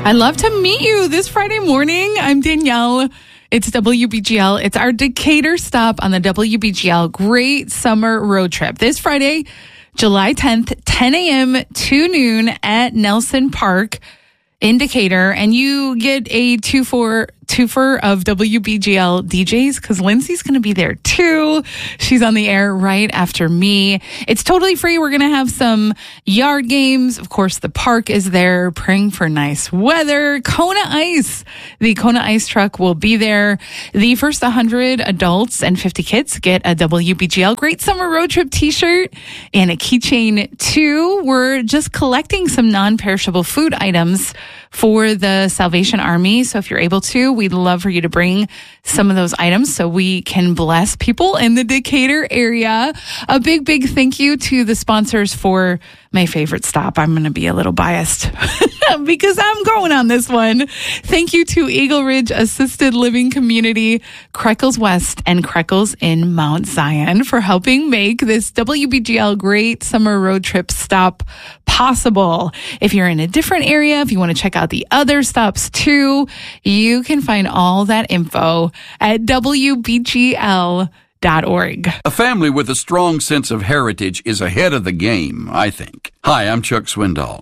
I'd love to meet you this Friday morning. I'm Danielle. It's WBGL. It's our Decatur stop on the WBGL Great Summer Road Trip. This Friday, July 10th, 10 a.m. to noon at Nelson Park in Decatur. And you get a twofer of WBGL DJs because Lindsay's going to be there too. She's on the air right after me. It's totally free. We're going to have some yard games. Of course, the park is there, praying for nice weather. Kona Ice. The Kona Ice truck will be there. The first 100 adults and 50 kids get a WBGL Great Summer Road Trip t-shirt and a keychain too. We're just collecting some non-perishable food items for the Salvation Army. So if you're able to, we'd love for you to bring some of those items so we can bless people in the Decatur area. A big, big thank you to the sponsors for my favorite stop. I'm going to be a little biased because I'm going on this one. Thank you to Eagle Ridge Assisted Living Community, Creckles West, and Creckles in Mount Zion for helping make this WBGL Great Summer Road Trip stop possible. If you're in a different area, if you want to check out the other stops too, you can find all that info at WBGL.org. A family with a strong sense of heritage is ahead of the game, I think. Hi, I'm Chuck Swindoll.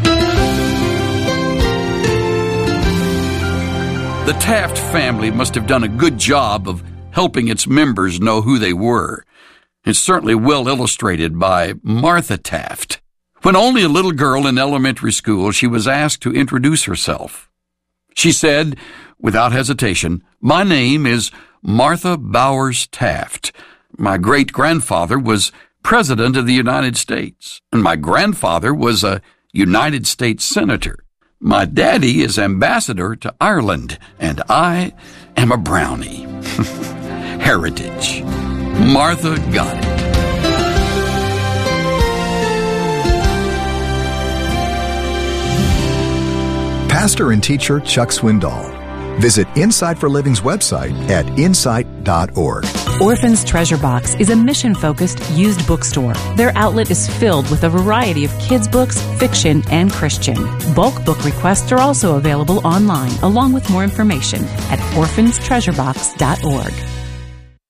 The Taft family must have done a good job of helping its members know who they were. It's certainly well illustrated by Martha Taft. When only a little girl in elementary school, she was asked to introduce herself. She said, without hesitation, "My name is Martha Bowers Taft. My great-grandfather was President of the United States, and my grandfather was a United States Senator. My daddy is Ambassador to Ireland, and I am a Brownie." Heritage. Martha got it. Pastor and teacher Chuck Swindoll. Visit Insight for Living's website at insight.org. Orphan's Treasure Box is a mission-focused used bookstore. Their outlet is filled with a variety of kids' books, fiction, and Christian. Bulk book requests are also available online, along with more information at orphanstreasurebox.org.